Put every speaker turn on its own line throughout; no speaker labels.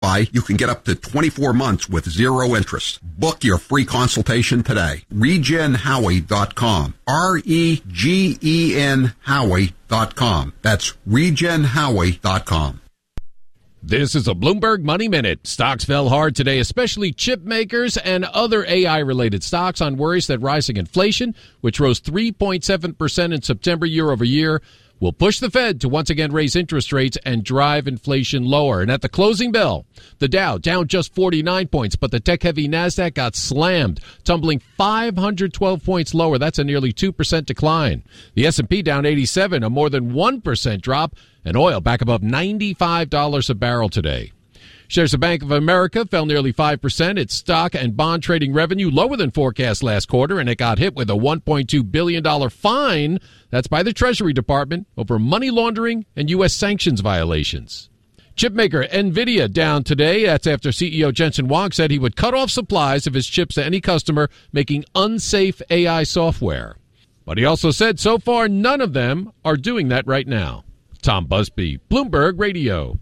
qualify, you can get up to 24 months with zero interest. Book your free consultation today. RegenHowie.com. REGEN Howie.com. That's RegenHowie.com.
This is a Bloomberg Money Minute. Stocks fell hard today, especially chip makers and other AI-related stocks on worries that rising inflation, which rose 3.7% in September year over year, will push the Fed to once again raise interest rates and drive inflation lower. And at the closing bell, the Dow down just 49 points, but the tech-heavy NASDAQ got slammed, tumbling 512 points lower. That's a nearly 2% decline. The S&P down 87, a more than 1% drop, and oil back above $95 a barrel today. Shares of Bank of America fell nearly 5%. Its stock and bond trading revenue lower than forecast last quarter, and it got hit with a $1.2 billion fine. That's by the Treasury Department over money laundering and U.S. sanctions violations. Chipmaker NVIDIA down today. That's after CEO Jensen Huang said he would cut off supplies of his chips to any customer making unsafe AI software. But he also said so far none of them are doing that right now. Tom Busby, Bloomberg Radio.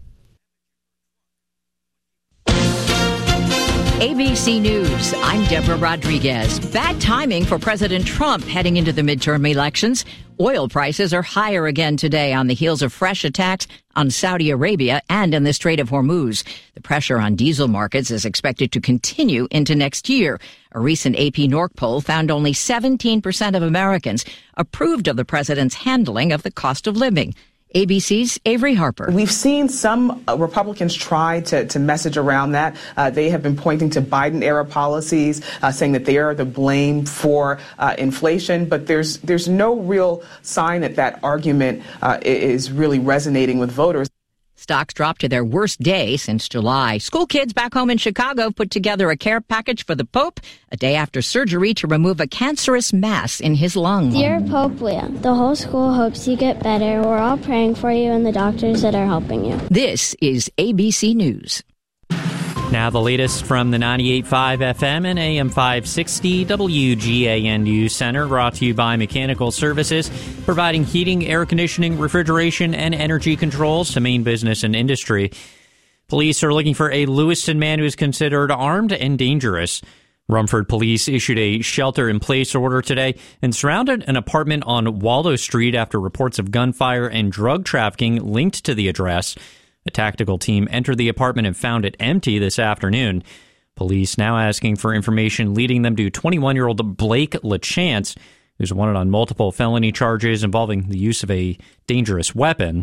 ABC News, I'm Deborah Rodriguez. Bad timing for President Trump heading into the midterm elections. Oil prices are higher again today on the heels of fresh attacks on Saudi Arabia and in the Strait of Hormuz. The pressure on diesel markets is expected to continue into next year. A recent AP Norc poll found only 17% of Americans approved of the president's handling of the cost of living. ABC's Avery Harper.
We've seen some Republicans try to message around that. They have been pointing to Biden-era policies, saying that they are the blame for inflation. But there's no real sign that that argument is really resonating with voters.
Stocks dropped to their worst day since July. School kids back home in Chicago put together a care package for the Pope a day after surgery to remove a cancerous mass in his lung.
Dear Pope Leo, the whole school hopes you get better. We're all praying for you and the doctors that are helping you.
This is ABC News.
Now the latest from the 98.5 FM and AM 560 WGAN News Center, brought to you by Mechanical Services, providing heating, air conditioning, refrigeration, and energy controls to main business and industry. Police are looking for a Lewiston man who is considered armed and dangerous. Rumford police issued a shelter-in-place order today and surrounded an apartment on Waldo Street after reports of gunfire and drug trafficking linked to the address. A tactical team entered the apartment and found it empty this afternoon. Police now asking for information leading them to 21-year-old Blake LaChance, who's wanted on multiple felony charges involving the use of a dangerous weapon.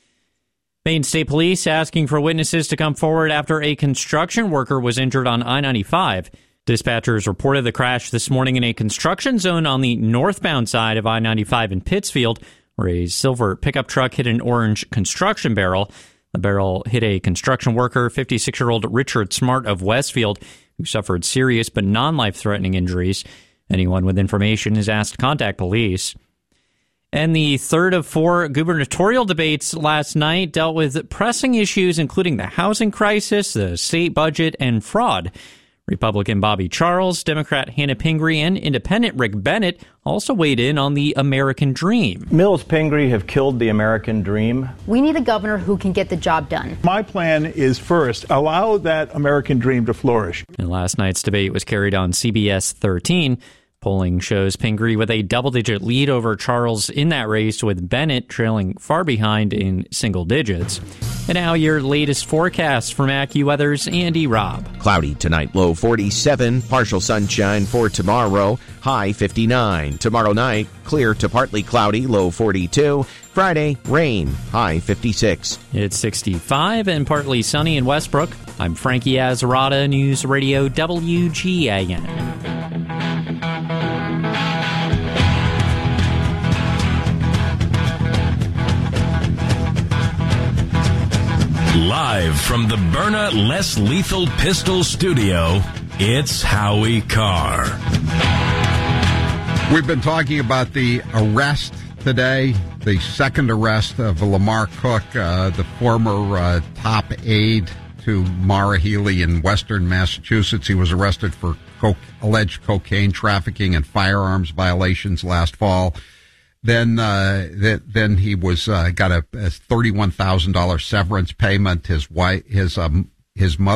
Maine State Police asking for witnesses to come forward after a construction worker was injured on I-95. Dispatchers reported the crash this morning in a construction zone on the northbound side of I-95 in Pittsfield, where a silver pickup truck hit an orange construction barrel. The barrel hit a construction worker, 56-year-old Richard Smart of Westfield, who suffered serious but non-life-threatening injuries. Anyone with information is asked to contact police. And the third of four gubernatorial debates last night dealt with pressing issues, including the housing crisis, the state budget, and fraud. Republican Bobby Charles, Democrat Hannah Pingree, and Independent Rick Bennett also weighed in on the American dream.
Mills Pingree have killed the American dream.
We need a governor who can get the job done.
My plan is, first, allow that American dream to flourish.
And last night's debate was carried on CBS 13. Polling shows Pingree with a double-digit lead over Charles in that race, with Bennett trailing far behind in single digits. And now your latest forecast from AccuWeather's Andy Robb.
Cloudy tonight, low 47. Partial sunshine for tomorrow, high 59. Tomorrow night, clear to partly cloudy, low 42. Friday, rain, high 56.
It's 65 and partly sunny in Westbrook. I'm Frankie Azzarata, News Radio WGAN.
Live from the Byrna Less Lethal Pistol Studio, it's Howie Carr.
We've been talking about the arrest today, the second arrest of Lamar Cook, the former top aide to Maura Healey in western Massachusetts. He was arrested for alleged cocaine trafficking and firearms violations last fall. Then he was got a $31,000 severance payment. His mother